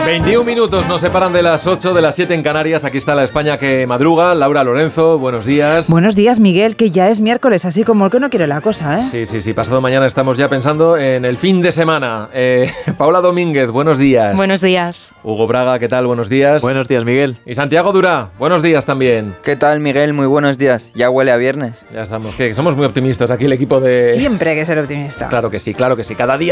21 minutos nos separan de las 8, de las 7 en Canarias. Aquí está la España que madruga. Laura Lorenzo, buenos días. Buenos días, Miguel, que ya es miércoles, así como el que no quiere la cosa, ¿eh? Sí. Pasado mañana estamos ya pensando en el fin de semana. Paula Domínguez, buenos días. Buenos días. Hugo Braga, ¿qué tal? Buenos días. Buenos días, Miguel. Y Santiago Durá, buenos días también. ¿Qué tal, Miguel? Muy buenos días. Ya huele a viernes. Ya estamos. Que somos muy optimistas aquí el equipo de... Siempre hay que ser optimista. Claro que sí. Cada día